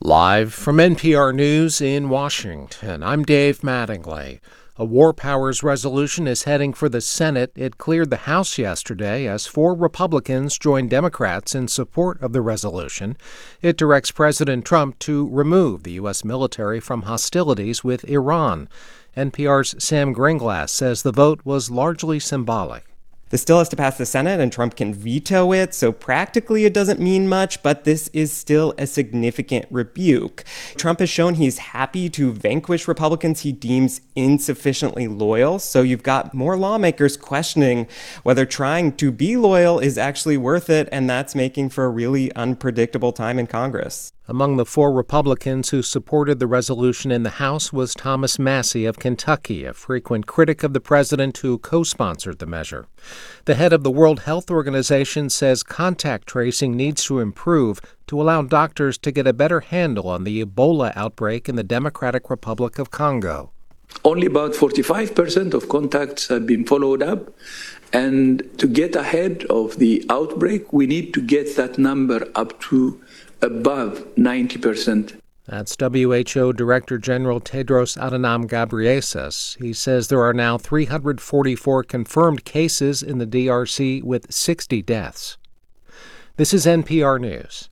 Live from NPR News in Washington, I'm Dave Mattingly. A war powers resolution is heading for the Senate. It cleared the House yesterday as 4 Republicans joined Democrats in support of the resolution. It directs President Trump to remove the U.S. military from hostilities with Iran. NPR's Sam Gringlas says the vote was largely symbolic. This still has to pass the Senate, and Trump can veto it, so practically it doesn't mean much, but this is still a significant rebuke. Trump has shown he's happy to vanquish Republicans he deems insufficiently loyal, so you've got more lawmakers questioning whether trying to be loyal is actually worth it, and that's making for a really unpredictable time in Congress. Among the 4 Republicans who supported the resolution in the House was Thomas Massie of Kentucky, a frequent critic of the president who co-sponsored the measure. The head of the World Health Organization says contact tracing needs to improve to allow doctors to get a better handle on the Ebola outbreak in the Democratic Republic of Congo. Only about 45% of contacts have been followed up. And to get ahead of the outbreak, we need to get that number up to above 90%. That's WHO Director General Tedros Adhanom Ghebreyesus. He says there are now 344 confirmed cases in the DRC with 60 deaths. This is NPR News.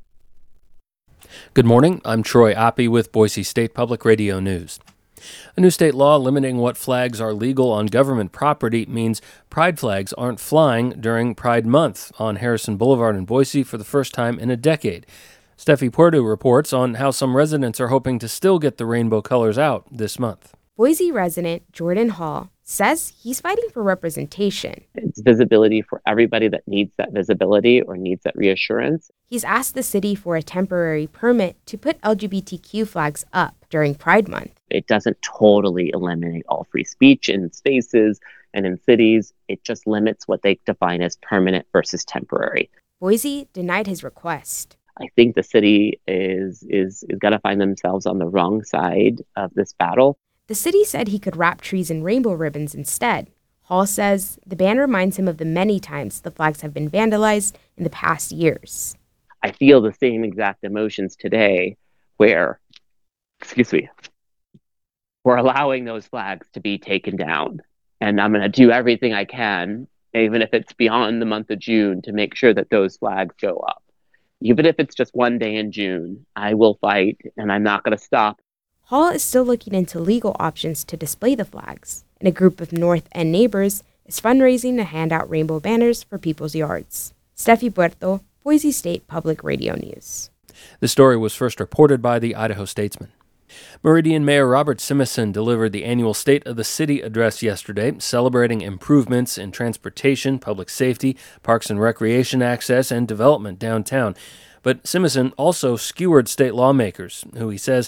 Good morning. I'm Troy Oppie with Boise State Public Radio News. A new state law limiting what flags are legal on government property means pride flags aren't flying during Pride Month on Harrison Boulevard in Boise for the first time in a decade. Steffi Puerto reports on how some residents are hoping to still get the rainbow colors out this month. Boise resident Jordan Hall says he's fighting for representation. It's visibility for everybody that needs that visibility or needs that reassurance. He's asked the city for a temporary permit to put LGBTQ flags up during Pride Month. It doesn't totally eliminate all free speech in spaces and in cities. It just limits what they define as permanent versus temporary. Boise denied his request. I think the city is going to find themselves on the wrong side of this battle. The city said he could wrap trees in rainbow ribbons instead. Hall says the ban reminds him of the many times the flags have been vandalized in the past years. I feel the same exact emotions today where, we're allowing those flags to be taken down. And I'm going to do everything I can, even if it's beyond the month of June, to make sure that those flags go up. Even if it's just one day in June, I will fight, and I'm not going to stop. Hall is still looking into legal options to display the flags, and a group of North End neighbors is fundraising to hand out rainbow banners for people's yards. Steffi Puerto, Boise State Public Radio News. The story was first reported by the Idaho Statesman. Meridian Mayor Robert Simison delivered the annual State of the City address yesterday, celebrating improvements in transportation, public safety, parks and recreation access, and development downtown. But Simison also skewered state lawmakers, who he says